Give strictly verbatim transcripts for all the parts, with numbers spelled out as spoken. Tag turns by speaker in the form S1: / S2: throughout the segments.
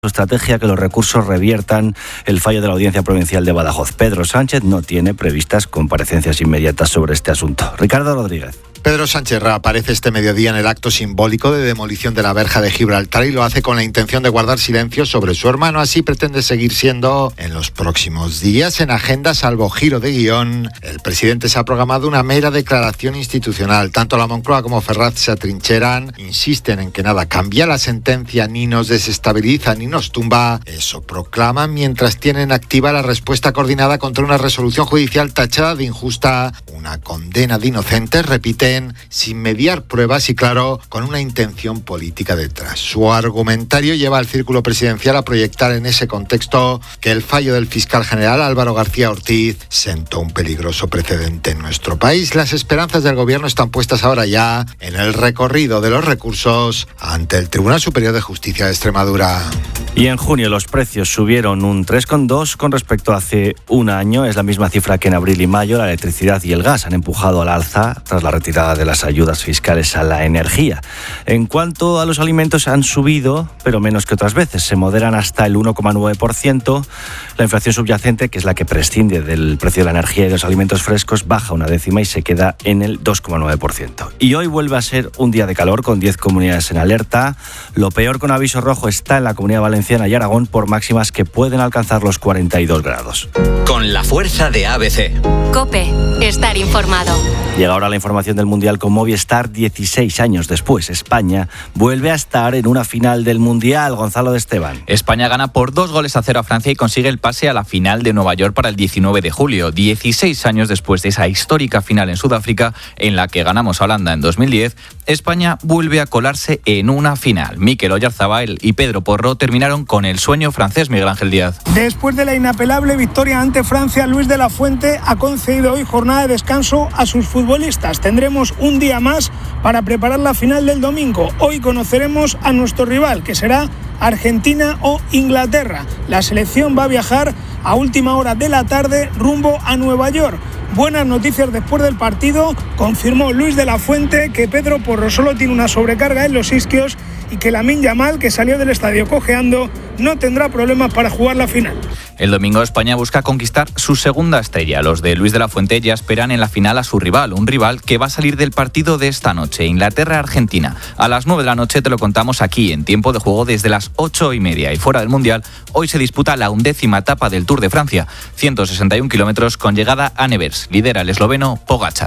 S1: su estrategia que los recursos reviertan el fallo de la Audiencia Provincial de Badajoz. Pedro Sánchez no tiene previstas comparecencias inmediatas sobre este asunto. Ricardo Rodríguez.
S2: Pedro Sánchez reaparece este mediodía en el acto simbólico de demolición de la verja de Gibraltar y lo hace con la intención de guardar silencio sobre su hermano. Así pretende seguir siendo en los próximos días en agenda, salvo giro de guión. El presidente se ha programado una mera declaración institucional. Tanto la Moncloa como Ferraz se atrincheran, insisten en que nada cambia. La sentencia ni nos desestabiliza ni nos tumba. Eso proclaman mientras tienen activa la respuesta coordinada contra una resolución judicial tachada de injusta. Una condena de inocentes, repite, sin mediar pruebas y, claro, con una intención política detrás. Su argumentario lleva al círculo presidencial a proyectar en ese contexto que el fallo del fiscal general Álvaro García Ortiz sentó un peligroso precedente en nuestro país. Las esperanzas del gobierno están puestas ahora ya en el recorrido de los recursos ante el Tribunal Superior de Justicia de Extremadura.
S1: Y en junio los precios subieron un tres coma dos con respecto a hace un año. Es la misma cifra que en abril y mayo. La electricidad y el gas han empujado al alza tras la retirada de las ayudas fiscales a la energía. En cuanto a los alimentos, han subido, pero menos que otras veces. Se moderan hasta el uno coma nueve por ciento. La inflación subyacente, que es la que prescinde del precio de la energía y de los alimentos frescos, baja una décima y se queda en el dos coma nueve por ciento. Y hoy vuelve a ser un día de calor con diez comunidades en alerta. Lo peor, con aviso rojo, está en la Comunidad Valenciana y Aragón por máximas que pueden alcanzar los cuarenta y dos grados.
S3: Con la fuerza de A B C.
S4: COPE. Estar informado.
S1: Llega ahora la información del Mundial con Movistar. dieciséis años después, España vuelve a estar en una final del Mundial. Gonzalo de Esteban.
S5: España gana por dos goles a cero a Francia y consigue el pase a la final de Nueva York para el diecinueve de julio. dieciséis años después de esa histórica final en Sudáfrica, en la que ganamos a Holanda en dos mil diez, España vuelve a colarse en una final. Mikel Oyarzabal y Pedro Porro terminaron con el sueño francés. Miguel Ángel Díaz.
S6: Después de la inapelable victoria ante Francia, Luis de la Fuente ha concedido hoy jornada de descanso a sus futbolistas. Tendremos un día más para preparar la final del domingo. Hoy conoceremos a nuestro rival, que será Argentina o Inglaterra. La selección va a viajar a última hora de la tarde rumbo a Nueva York. Buenas noticias después del partido. Confirmó Luis de la Fuente que Pedro Porro solo tiene una sobrecarga en los isquios y que Lamine Yamal, que salió del estadio cojeando, no tendrá problemas para jugar la final.
S5: El domingo España busca conquistar su segunda estrella. Los de Luis de la Fuente ya esperan en la final a su rival, un rival que va a salir del partido de esta noche, Inglaterra-Argentina. A las nueve de la noche te lo contamos aquí, en tiempo de juego desde las ocho y media. Y fuera del Mundial, hoy se disputa la undécima etapa del Tour de Francia, ciento sesenta y un kilómetros con llegada a Nevers. Lidera el esloveno Pogačar.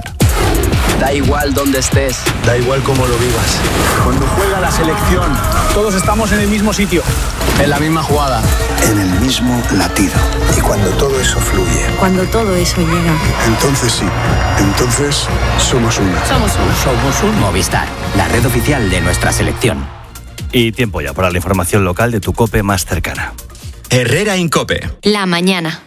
S7: Da igual dónde estés, da igual cómo lo vivas. Cuando juega la selección,
S6: todos estamos en el mismo sitio,
S7: en la misma jugada,
S8: en el mismo latido. Y cuando todo eso fluye,
S9: cuando todo eso llega,
S8: entonces sí, entonces somos uno.
S9: Somos uno.
S3: Somos un Movistar, la red oficial de nuestra selección.
S1: Y tiempo ya para la información local de tu COPE más cercana.
S3: Herrera Incope.
S4: La mañana.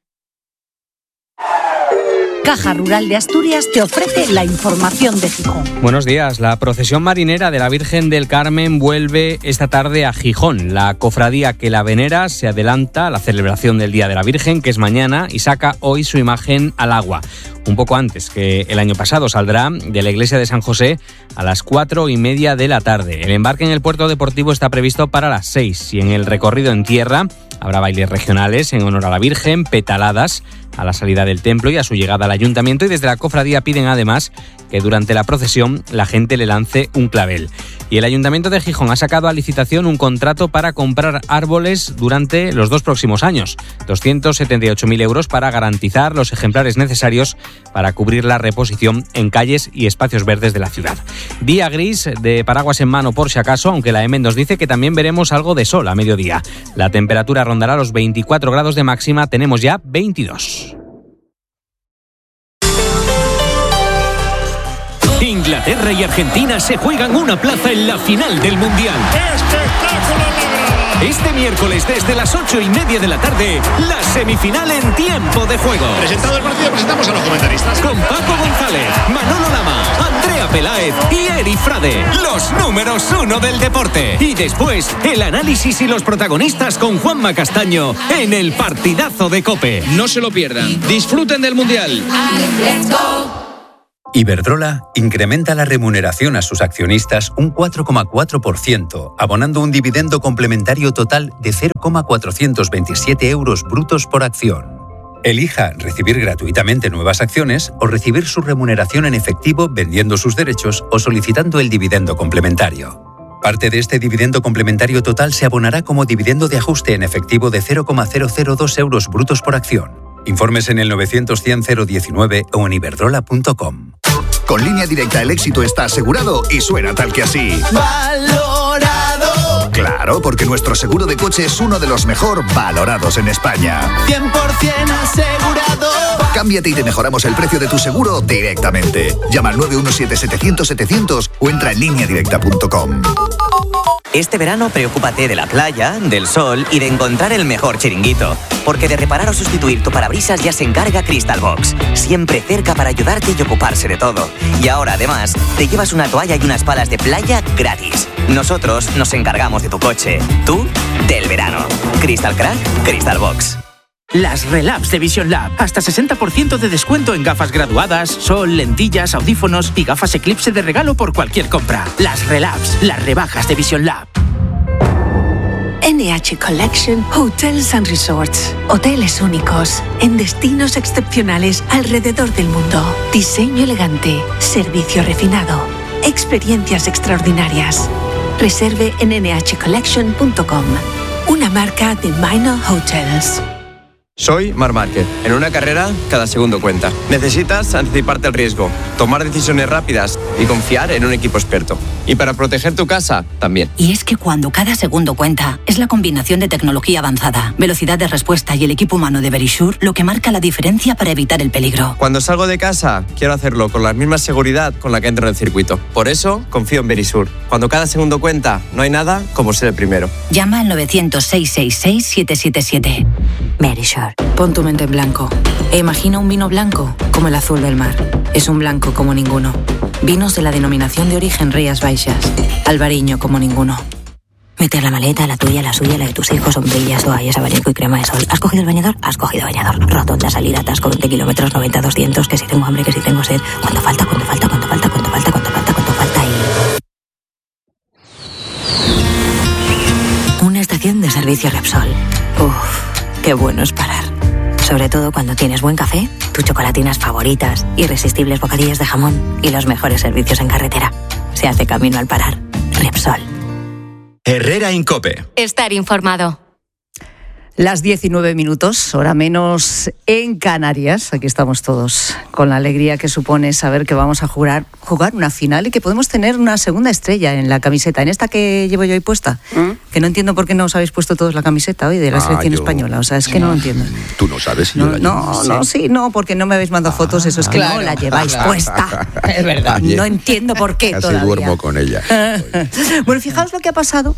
S9: Caja Rural de Asturias te ofrece la información de Gijón.
S10: Buenos días. La procesión marinera de la Virgen del Carmen vuelve esta tarde a Gijón. La cofradía que la venera se adelanta a la celebración del Día de la Virgen, que es mañana, y saca hoy su imagen al agua. Un poco antes que el año pasado, saldrá de la iglesia de San José a las cuatro y media de la tarde. El embarque en el puerto deportivo está previsto para las seis y en el recorrido en tierra habrá bailes regionales en honor a la Virgen, petaladas a la salida del templo y a su llegada al ayuntamiento, y desde la cofradía piden además que durante la procesión la gente le lance un clavel. Y el Ayuntamiento de Gijón ha sacado a licitación un contrato para comprar árboles durante los dos próximos años. doscientos setenta y ocho mil euros para garantizar los ejemplares necesarios para cubrir la reposición en calles y espacios verdes de la ciudad. Día gris, de paraguas en mano por si acaso, aunque la E M E nos dice que también veremos algo de sol a mediodía. La temperatura rondará los veinticuatro grados de máxima, tenemos ya veintidós.
S11: Inglaterra y Argentina se juegan una plaza en la final del Mundial. ¡Espectáculo logrado! Este miércoles desde las ocho y media de la tarde, la semifinal en tiempo de juego.
S12: Presentado el partido, presentamos a los comentaristas.
S11: Con Paco González, Manolo Lama, Andrea Peláez y Eri Frade, los números uno del deporte. Y después, el análisis y los protagonistas con Juanma Castaño en el partidazo de COPE.
S12: No se lo pierdan. Disfruten del Mundial.
S13: Iberdrola incrementa la remuneración a sus accionistas un cuatro coma cuatro por ciento, abonando un dividendo complementario total de cero coma cuatrocientos veintisiete euros brutos por acción. Elija recibir gratuitamente nuevas acciones o recibir su remuneración en efectivo vendiendo sus derechos o solicitando el dividendo complementario. Parte de este dividendo complementario total se abonará como dividendo de ajuste en efectivo de cero coma cero cero dos euros brutos por acción. Informes en el novecientos cien cero diecinueve o en iberdrola punto com.
S14: Con Línea Directa el éxito está asegurado y suena tal que así.
S15: ¡Valorado!
S14: Claro, porque nuestro seguro de coche es uno de los mejor valorados en España.
S15: cien por ciento asegurado.
S14: Cámbiate y te mejoramos el precio de tu seguro directamente. Llama al nueve uno siete setecientos setecientos o entra en línea directa punto com.
S16: Este verano preocúpate de la playa, del sol y de encontrar el mejor chiringuito. Porque de reparar o sustituir tu parabrisas ya se encarga Crystal Box. Siempre cerca para ayudarte y ocuparse de todo. Y ahora, además, te llevas una toalla y unas palas de playa gratis. Nosotros nos encargamos de tu coche. Tú, del verano. Crystal Crack, Crystal Box.
S17: Las Relabs de Vision Lab. Hasta sesenta por ciento de descuento en gafas graduadas, sol, lentillas, audífonos y gafas Eclipse de regalo por cualquier compra. Las Relabs, las rebajas de Vision Lab.
S18: N H Collection Hotels and Resorts. Hoteles únicos en destinos excepcionales alrededor del mundo. Diseño elegante, servicio refinado, experiencias extraordinarias. Reserve en ene hache collection punto com. Una marca de Minor Hotels.
S19: Soy Marc Márquez. En una carrera, cada segundo cuenta. Necesitas anticiparte al riesgo, tomar decisiones rápidas y confiar en un equipo experto. Y para proteger tu casa, también.
S20: Y es que cuando cada segundo cuenta, es la combinación de tecnología avanzada, velocidad de respuesta y el equipo humano de Verisure lo que marca la diferencia para evitar el peligro.
S19: Cuando salgo de casa, quiero hacerlo con la misma seguridad con la que entro en el circuito. Por eso, confío en Verisure. Cuando cada segundo cuenta, no hay nada como ser el primero.
S20: Llama al novecientos, seiscientos sesenta y seis, siete siete siete. Verisure.
S21: Pon tu mente en blanco e imagina un vino blanco como el azul del mar. Es un blanco como ninguno. Vinos de la denominación de origen Rías Baixas. Albariño como ninguno.
S20: Mete la maleta, la tuya, la suya, la de tus hijos, sombrillas, toallas, abanico y crema de sol. ¿Has cogido el bañador? Has cogido bañador. Rotonda, salida, atasco, veinte kilómetros, noventa, doscientos, que si tengo hambre, que si tengo sed. ¿Cuánto falta? ¿Cuánto falta? ¿Cuánto falta? ¿Cuánto falta? ¿Cuánto falta? ¿Cuánto falta? Y... Una estación de servicio Repsol. Uf, qué bueno es parar. Sobre todo cuando tienes buen café, tus chocolatinas favoritas, irresistibles bocadillos de jamón y los mejores servicios en carretera. Se hace camino al parar. Repsol.
S11: Herrera Incope.
S4: Estar informado.
S22: Las diecinueve minutos, hora menos en Canarias. Aquí estamos todos con la alegría que supone saber que vamos a jugar, jugar una final y que podemos tener una segunda estrella en la camiseta, en esta que llevo yo hoy puesta. ¿Mm? Que no entiendo por qué no os habéis puesto todos la camiseta hoy de la ah, selección yo... española. O sea, es que no, no lo entiendo.
S23: Tú no sabes si
S22: no,
S23: yo la
S22: No,
S23: llevo.
S22: no, sí, no, porque no me habéis mandado ah, fotos, eso es que claro, no la lleváis claro. puesta. Es verdad.
S23: Ayer,
S22: no entiendo por qué
S23: casi
S22: todavía.
S23: duermo con ella.
S22: Bueno, fijaos lo que ha pasado.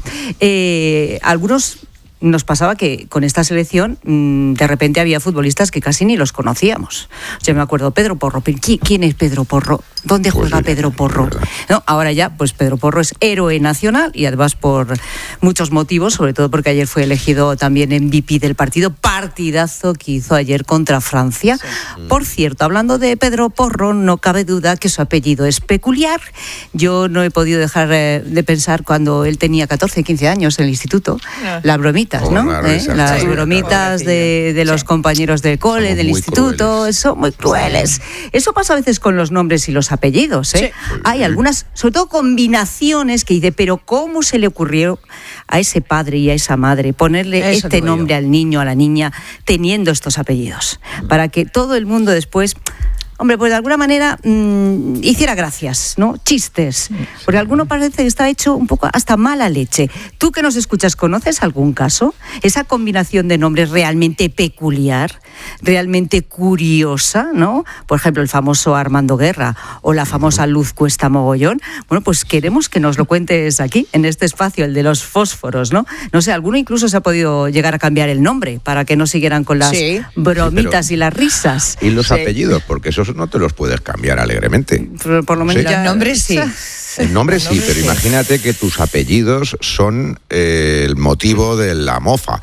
S22: Eh, algunos... Nos pasaba que con esta selección mmm, de repente había futbolistas que casi ni los conocíamos. Yo me acuerdo, Pedro Porro. ¿Quién es Pedro Porro? ¿Dónde juega pues, Pedro Porro? No, ahora ya, pues Pedro Porro es héroe nacional y además por muchos motivos, sobre todo porque ayer fue elegido también M V P del partido. Partidazo que hizo ayer contra Francia. Sí. Por cierto, hablando de Pedro Porro, no cabe duda que su apellido es peculiar. Yo no he podido dejar eh, de pensar cuando él tenía catorce, quince años en el instituto, no. la bromita. ¿no? Oh, ¿Eh? Las bromitas de, de los sí. compañeros del cole, Somos del instituto, crueles. son muy crueles. Eso pasa a veces con los nombres y los apellidos. ¿eh? Sí. Hay algunas, sobre todo combinaciones que dice, pero ¿cómo se le ocurrió a ese padre y a esa madre ponerle Eso este nombre yo. al niño, a la niña, teniendo estos apellidos? Para que todo el mundo después... Hombre, pues de alguna manera mmm, hiciera gracias, ¿no? Chistes. Porque alguno parece que está hecho un poco hasta mala leche. Tú que nos escuchas, ¿conoces algún caso? Esa combinación de nombres realmente peculiar, realmente curiosa, ¿no? Por ejemplo, el famoso Armando Guerra o la famosa Luz Cuesta Mogollón. Bueno, pues queremos que nos lo cuentes aquí, en este espacio, el de los fósforos, ¿no? No sé, alguno incluso se ha podido llegar a cambiar el nombre para que no siguieran con las sí. bromitas sí, y las risas.
S23: Y los
S22: sí.
S23: apellidos, porque esos no te los puedes cambiar alegremente.
S22: Por, por lo menos
S23: ¿Sí?
S22: ya... El nombre sí.
S23: El nombre sí, pero imagínate que tus apellidos son eh, el motivo de la mofa.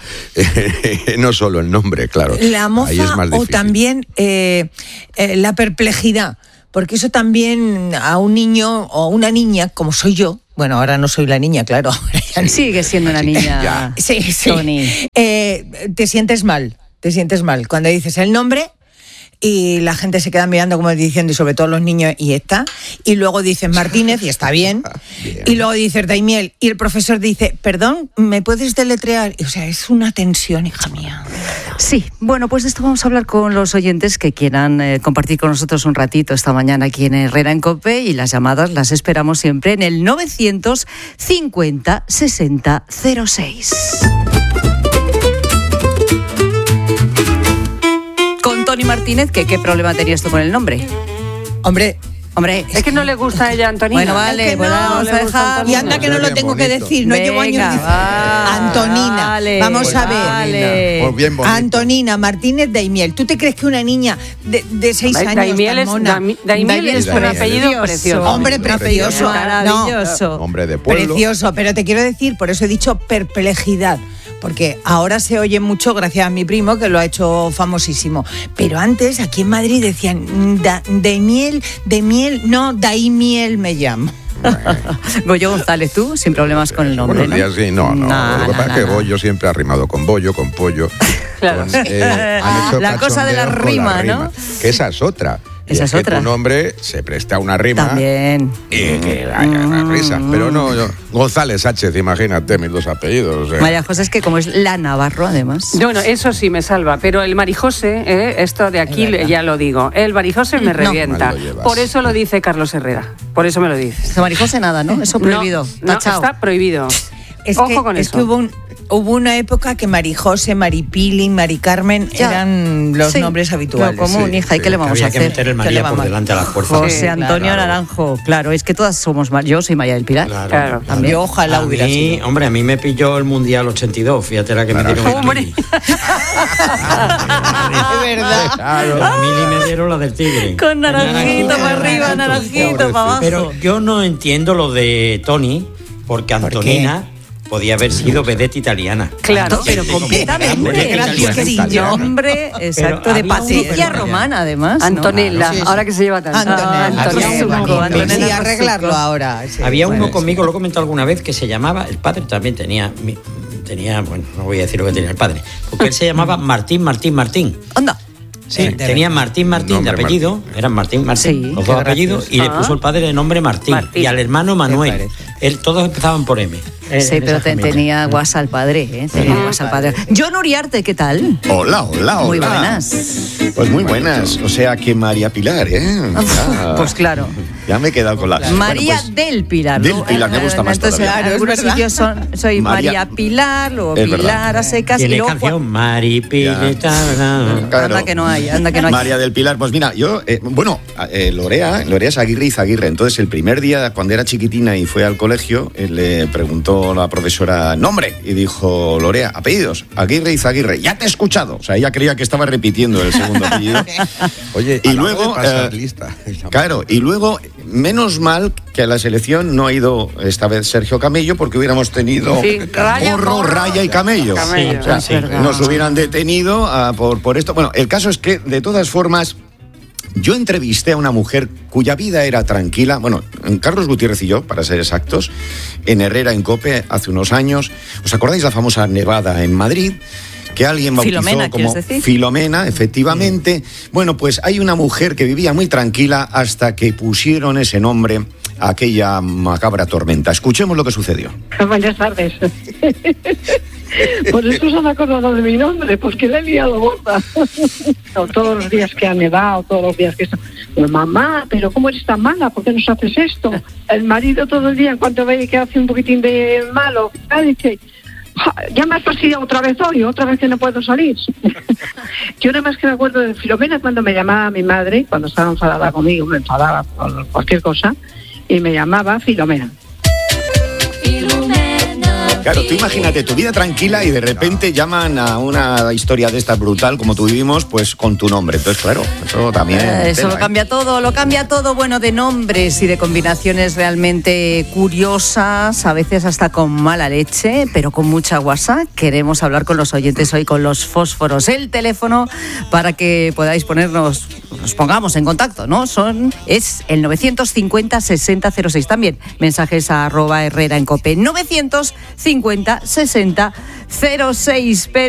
S23: No solo el nombre, claro.
S24: La mofa
S23: Ahí es más
S24: o también eh, eh, la perplejidad.
S2: porque eso también a un niño o una niña, como soy yo, bueno, ahora no soy la niña, claro.
S22: Sigue siendo una niña,
S2: sí, sí.
S22: Tony.
S2: Eh, te sientes mal, te sientes mal. Cuando dices el nombre y la gente se queda mirando como diciendo, y sobre todo los niños, y está. Y luego dices Martínez, y está bien. bien. Y luego dices Daimiel, y el profesor dice, perdón, ¿me puedes deletrear? O sea, es una tensión, hija mía.
S22: Sí, bueno, pues de esto vamos a hablar con los oyentes que quieran eh, compartir con nosotros un ratito esta mañana aquí en Herrera en COPE, y las llamadas las esperamos siempre en el novecientos cincuenta sesenta cero seis. Con Tony Martínez, que qué problema tenías tú con el nombre.
S2: Hombre,
S22: Hombre,
S5: es que no le gusta a ella Antonina.
S22: Bueno, vale,
S2: es que
S22: pues
S2: no,
S22: vamos a dejar.
S2: Y anda que no lo tengo que decir, no
S22: Venga,
S2: llevo años diciendo.
S22: Va,
S2: Antonina,
S22: vale,
S2: vamos a ver.
S22: Vale.
S23: Pues bien bonito.
S2: Antonina Martínez Daimiel. ¿Tú te crees que una niña de, de seis años
S5: Daimiel
S2: tan
S5: es,
S2: mona?
S5: Daimiel, Daimiel es un apellido precioso.
S2: Hombre, precioso.
S22: Maravilloso.
S2: No,
S23: hombre de pueblo.
S2: Precioso, pero te quiero decir, por eso he dicho perplejidad. Porque ahora se oye mucho gracias a mi primo, que lo ha hecho famosísimo. Pero antes, aquí en Madrid decían, da, de miel, de miel, no, Daimiel me llamo.
S22: Goyo González, tú, sin problemas con el nombre,
S23: Buenos días,
S22: ¿no?
S23: sí, no, no.
S22: Nah,
S23: lo que
S22: nah,
S23: pasa
S22: nah,
S23: es que
S22: nah.
S23: Goyo siempre ha rimado con bollo, con pollo.
S22: Claro.
S23: Con, eh, han hecho
S22: La cosa de la
S23: cachondeo con
S22: rima, ¿no?
S23: Que esa es otra.
S22: Esa
S23: Y
S22: es
S23: que
S22: otra.
S23: tu nombre se presta a una rima.
S22: También.
S23: Y que haya una risa. Pero no, yo, González Sánchez, imagínate mis dos apellidos. O sea.
S22: María José es que como es la Navarro, además.
S5: Bueno, eso sí me salva, pero el Marijose, eh, esto de aquí ya lo digo, el Marijose me revienta.
S23: No,
S5: por eso lo dice Carlos Herrera, por eso me lo dice.
S22: De Marijose nada, ¿no? Eso prohibido.
S5: No, no,
S22: Tachao.
S5: está prohibido.
S2: Es
S5: Ojo
S2: que,
S5: con
S2: es
S5: eso.
S2: que hubo, un, hubo una época que Marijose, Maripili, Mari Carmen
S22: Ya.
S2: eran los
S22: Sí,
S2: nombres habituales.
S22: Lo común,
S23: sí,
S22: hija, ¿y
S23: sí.
S22: qué le vamos
S6: Había
S22: a
S6: que
S22: hacer?
S6: meter el
S22: ¿Qué le
S6: María por
S22: vamos a-
S6: delante a la fuerza.
S22: José
S5: Sí,
S22: Antonio
S6: claro.
S22: Naranjo, claro, es que todas somos Mar- yo soy Maya del Pilar.
S6: Claro.
S5: Claro.
S22: También.
S2: Yo ojalá
S6: A
S2: hubiera
S6: mí,
S2: sido.
S6: hombre, a mí me pilló el Mundial ochenta y dos, fíjate la que
S23: Claro.
S6: me dieron.
S5: Hombre.
S2: De verdad.
S23: Claro.
S6: A mí me dieron la del tigre.
S22: Con naranjito para arriba, naranjito para abajo.
S6: Pero yo no entiendo lo de Tony, porque Antonina podía haber sido vedette italiana.
S5: Claro,
S22: Pero completamente, era su nombre exacto, de
S6: había
S22: Patricia
S6: uno-
S22: Romana, además. ¿no?
S5: Antonella,
S2: Sí, sí.
S5: ahora que se lleva tanto.
S2: Antonella.
S5: Ah,
S22: Antonella.
S2: Sí,
S22: Antonella.
S2: bonito.
S22: Antonella
S2: Sí, arreglarlo
S22: Suco.
S2: ahora. sí.
S6: Había uno
S2: Bueno,
S6: conmigo, lo he comentado alguna vez, que se llamaba, el padre también tenía, mi- tenía, bueno, no voy a decir lo que tenía el padre, porque él se llamaba Martín, Martín, Martín.
S22: Anda.
S6: Sí,
S2: Sí, de
S6: tenía Martín Martín de
S23: Nombre
S6: apellido, eran Martín Martín,
S22: Sí,
S6: los
S2: qué
S6: dos apellidos,
S2: gracioso.
S6: y le
S5: Ah.
S6: puso el padre el nombre Martín,
S5: Martín.
S6: y al hermano Manuel.
S2: parece?
S6: Él, todos empezaban por M. en-
S22: Sí,
S6: en
S22: pero
S6: esa
S22: te-
S6: familia.
S22: tenía guasa al padre, ¿eh? Tenía guasa al padre. John Uriarte, ¿qué tal?
S24: Hola, hola, hola.
S22: Muy buenas.
S24: Pues muy buenas. O sea que María Pilar, ¿eh? Ya,
S22: Pues claro.
S24: ya me he quedado con la...
S22: María
S24: Bueno, pues,
S22: del Pilar.
S24: del
S22: ¿no?
S24: Pilar, me gusta más
S22: Entonces,
S24: todavía.
S22: en
S2: Claro, es
S22: algunos
S2: verdad.
S22: sitios son, soy María,
S24: María-
S22: Pilar, luego
S24: Es
S22: Pilar
S24: verdad.
S22: a secas y
S6: Tiene
S22: luego
S6: canción Maripilita.
S24: claro.
S22: Anda que no hay, anda que no hay.
S24: María del Pilar, pues mira, yo, eh, bueno, eh, Lorea, Lorea es Aguirre y Zaguirre. Entonces, el primer día, cuando era chiquitina y fue al colegio, eh, le preguntó la profesora nombre y dijo, Lorea, apellidos, Aguirre y Zaguirre. Ya te he escuchado. O sea, ella creía que estaba repitiendo el segundo apellido.
S23: Oye,
S24: y
S23: a la hora
S24: luego,
S23: de pasar
S24: eh,
S23: lista.
S24: claro, y luego, menos mal que a la selección no ha ido esta vez Sergio Camello, porque hubiéramos tenido
S5: Sí, raya,
S24: porro,
S5: porro.
S24: raya y camello.
S5: Camello.
S24: O sea,
S5: Sí, es verdad.
S24: nos hubieran detenido ah, por, por esto. Bueno, el caso es que, de todas formas, yo entrevisté a una mujer cuya vida era tranquila, bueno, Carlos Gutiérrez y yo, para ser exactos, en Herrera en COPE hace unos años. ¿Os acordáis la famosa nevada en Madrid? Que alguien bautizó
S22: Filomena,
S24: como
S22: ¿quieres decir?
S24: Filomena, efectivamente. Bueno, pues hay una mujer que vivía muy tranquila hasta que pusieron ese nombre a aquella macabra tormenta. Escuchemos lo que sucedió.
S25: Buenas tardes. Por eso se han acordado de mi nombre, porque le he liado gorda. No, todos los días que ha nevado, todos los días que está... Pero, mamá, ¿pero cómo eres tan mala? ¿Por qué nos haces esto? El marido todo el día, en cuanto ve que hace un poquitín de malo, ah, dice... "Ja, ya me has fastidiado otra vez hoy, otra vez que no puedo salir". Yo nada más que me acuerdo de Filomena cuando me llamaba mi madre, cuando estaba enfadada conmigo, me enfadaba por cualquier cosa, y me llamaba Filomena.
S26: Filomena,
S24: Claro, tú imagínate tu vida tranquila y de repente llaman a una historia de esta brutal como tú vivimos, pues con tu nombre. Entonces, claro, eso también...
S22: Eh, eso
S24: tela,
S22: lo cambia
S24: ¿eh?
S22: todo, lo cambia todo, bueno, de nombres y de combinaciones realmente curiosas, a veces hasta con mala leche, pero con mucha guasa. Queremos hablar con los oyentes hoy, con los fósforos. El teléfono para que podáis ponernos, nos pongamos en contacto, ¿no? Son, es el novecientos cincuenta sesenta cero seis. También mensajes a arroba Herrera en Cope. novecientos cincuenta sesenta cero seis.